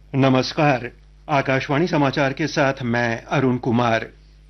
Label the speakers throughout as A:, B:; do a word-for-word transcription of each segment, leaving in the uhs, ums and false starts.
A: नमस्कार। आकाशवाणी समाचार के साथ मैं अरुण कुमार।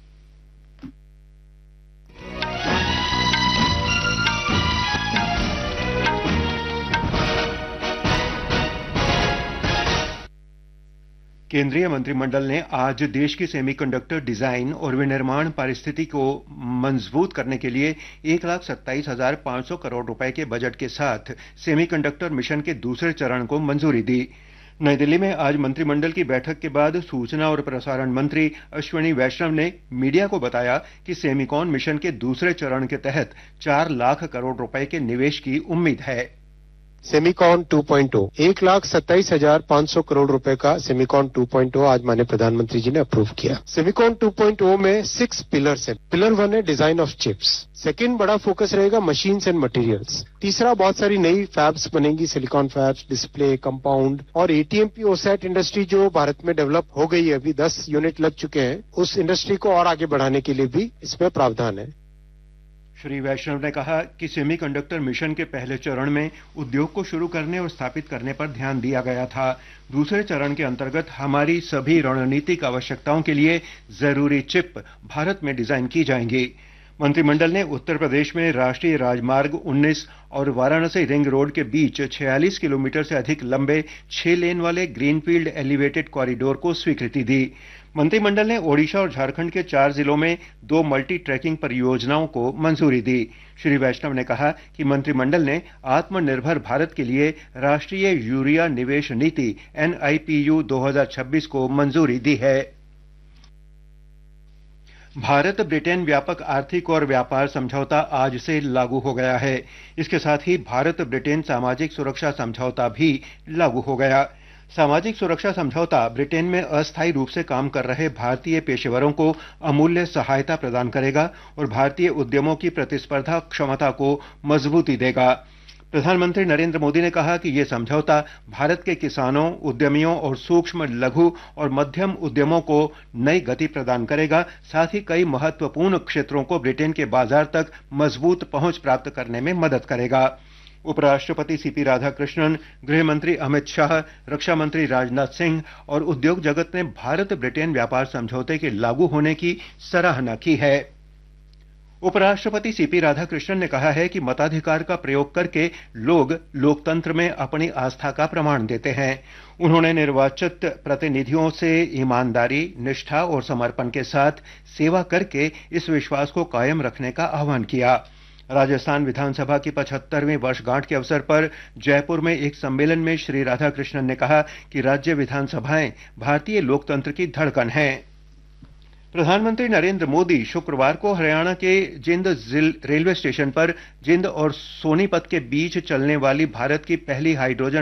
A: केंद्रीय मंत्रिमंडल ने आज देश की सेमीकंडक्टर डिजाइन और विनिर्माण परिस्थिति को मजबूत करने के लिए एक लाख सत्ताईस हजार पांच सौ करोड़ रुपए के बजट के साथ सेमीकंडक्टर मिशन के दूसरे चरण को मंजूरी दी। नई दिल्ली में आज मंत्रिमंडल की बैठक के बाद सूचना और प्रसारण मंत्री अश्विनी वैष्णव ने मीडिया को बताया कि सेमीकॉन मिशन के दूसरे चरण के तहत चार लाख करोड़ रुपए के निवेश की उम्मीद है।
B: सेमीकॉन टू पॉइंट ओ एक लाख सत्ताईस हजार पांच सौ करोड़ रुपए का सेमीकॉन टू पॉइंट ओ आज माननीय प्रधानमंत्री जी ने अप्रूव किया। सेमीकॉन टू पॉइंट ओ में सिक्स पिलर्स हैं। पिलर वन है डिजाइन ऑफ चिप्स। सेकंड बड़ा फोकस रहेगा मशीन्स एंड मटेरियल्स। तीसरा बहुत सारी नई फैब्स बनेंगी, सिलिकॉन फैब्स, डिस्प्ले, कंपाउंड और एटीएमपी ओसैट इंडस्ट्री जो भारत में डेवलप हो गई है, अभी दस यूनिट लग चुके हैं, उस इंडस्ट्री को और आगे बढ़ाने के लिए भी इसमें प्रावधान है।
A: श्री वैष्णव ने कहा कि सेमीकंडक्टर मिशन के पहले चरण में उद्योग को शुरू करने और स्थापित करने पर ध्यान दिया गया था। दूसरे चरण के अंतर्गत हमारी सभी रणनीतिक आवश्यकताओं के लिए जरूरी चिप भारत में डिजाइन की जाएंगी। मंत्रिमंडल ने उत्तर प्रदेश में राष्ट्रीय राजमार्ग उन्नीस और वाराणसी रिंग रोड के बीच छियालीस किलोमीटर से अधिक लंबे छह लेन वाले ग्रीनफील्ड एलिवेटेड कॉरिडोर को स्वीकृति दी। मंत्रिमंडल ने ओडिशा और झारखंड के चार जिलों में दो मल्टी ट्रैकिंग परियोजनाओं को मंजूरी दी। श्री वैष्णव ने कहा कि मंत्रिमंडल ने आत्मनिर्भर भारत के लिए राष्ट्रीय यूरिया निवेश नीति एन आई पी यू दो हज़ार छब्बीस को मंजूरी दी है। भारत ब्रिटेन व्यापक आर्थिक और व्यापार समझौता आज से लागू हो गया है। इसके साथ ही भारत ब्रिटेन सामाजिक सुरक्षा समझौता भी लागू हो गया। सामाजिक सुरक्षा समझौता ब्रिटेन में अस्थायी रूप से काम कर रहे भारतीय पेशेवरों को अमूल्य सहायता प्रदान करेगा और भारतीय उद्यमों की प्रतिस्पर्धा क्षमता को मजबूती देगा। प्रधानमंत्री नरेंद्र मोदी ने कहा कि यह समझौता भारत के किसानों, उद्यमियों और सूक्ष्म, लघु और मध्यम उद्यमों को नई गति प्रदान करेगा। साथ ही कई महत्वपूर्ण क्षेत्रों को ब्रिटेन के बाजार तक मजबूत पहुंच प्राप्त करने में मदद करेगा। उपराष्ट्रपति सीपी राधाकृष्णन, गृह मंत्री अमित शाह, रक्षा मंत्री राजनाथ सिंह और उद्योग जगत ने भारत ब्रिटेन व्यापार समझौते के लागू होने की सराहना की है। उपराष्ट्रपति सीपी राधाकृष्णन ने कहा है कि मताधिकार का प्रयोग करके लोग लोकतंत्र में अपनी आस्था का प्रमाण देते हैं। उन्होंने निर्वाचित प्रतिनिधियों से ईमानदारी, निष्ठा और समर्पण के साथ सेवा करके इस विश्वास को कायम रखने का आह्वान किया। राजस्थान विधानसभा की पचहत्तरवीं वर्षगांठ के अवसर पर जयपुर में एक सम्मेलन में श्री राधाकृष्णन ने कहा कि राज्य विधानसभाएं भारतीय लोकतंत्र की धड़कन हैं। प्रधानमंत्री नरेंद्र मोदी शुक्रवार को हरियाणा के जिंद रेलवे स्टेशन पर जिंद और सोनीपत के बीच चलने वाली भारत की पहली हाइड्रोजन